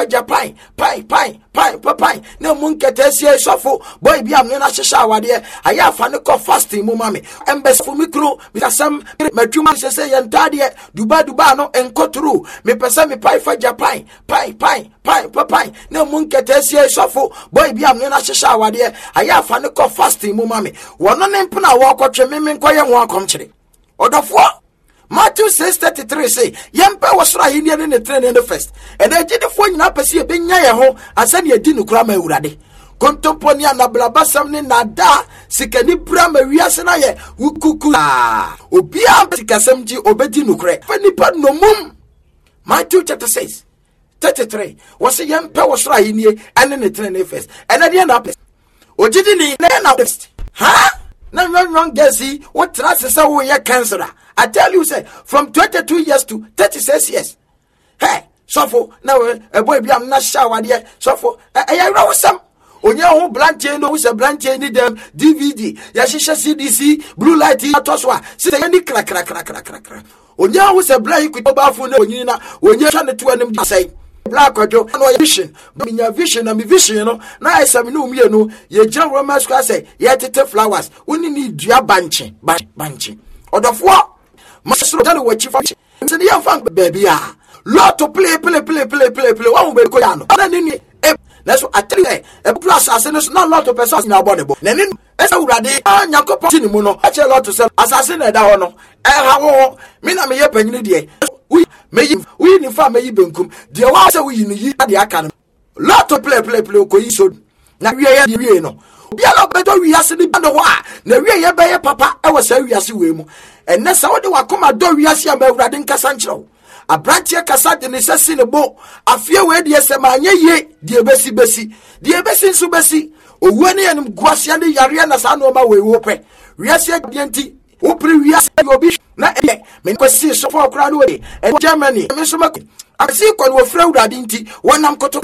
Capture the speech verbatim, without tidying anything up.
Japan, pine, pine, pine, pine, no munketesia shuffle, boy be am nena shisha dear. I have fanico fasting, mummy, and best for me crew, because some matuma say and daddy, duba dubano and cotru, me pesa me pie for Japan, pine, pine, pine, pine, no munketesia shuffle, boy be am nena shisha dear. I have fanico fasting, mummy. One on empuna walk or chemimin quay and walk on chili. Or the four. Matthew six thirty-three say, Yampa was right in the train in the first. And I did the phone up as ye been ya home, and send ye dinu crame urade. Contemponia na blabasam ni nada, sikani brame riasanaye, ukukula. Obia Sikasemji obedinu cre. Fenipa no mum. Matthew chapter six thirty-three was a Yampa was right in ye, and in the train in the first. And at the end of it, Ojidini, then first. Huh? Now, young Gessie, what trust is our year cancer? I tell you, say, from twenty-two years to thirty-six years. Hey, so for now, a boy be am not shower dear. So for I know some. On your own blanche, no, is a blanche, need them D V D, Yashisha C D C, blue light, Toswa, say any crack, crack, crack, crack, crack. On your was a blank with a phone when you're trying to them say. Black or Joe, no vision, but in your vision, and my vision, you know. Now I say, no, me, no, your general mask, say, yet it flowers. We need your banching, banching. Or the four. Must tell you what you find. It's a young funk, baby. Ah, lot to play, play, play, play, play, play. One will go down. That's what I tell you. A plus, as not a lot of persons in our body. Then, as I would ready, and Yanko Potinimuno, I tell a lot to sell assassin at our no. And how, Mina may happen in the day. We may, we in fact may even come. The was we in the academy. Lot to play, play, play, cohesion. Now we are here, no. Biala beto wiase ni bando wa na wie ye beye papa e wo sa wiase we mu enne sa wode wakoma do wiase am awurade nkasa nkyerɛw abrantie kasa de ne sesi ne bo afie we de sema anye ye de besi besi de besi nso besi owu ne yenim guase ne yare na sa no ma we wo pɛ wiase de nti wo pri wiase obi na e me kwasi so for kra no we e Germany me so ma asi kon wo fra awurade nti wonam koto